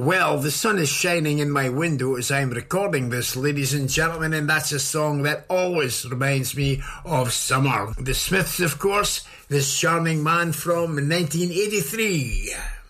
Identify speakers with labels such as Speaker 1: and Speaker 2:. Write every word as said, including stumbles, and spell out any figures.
Speaker 1: Well, the sun is shining in my window as I'm recording this, ladies and gentlemen, and that's a song that always reminds me of summer. The Smiths, of course, this charming man from nineteen eighty-three.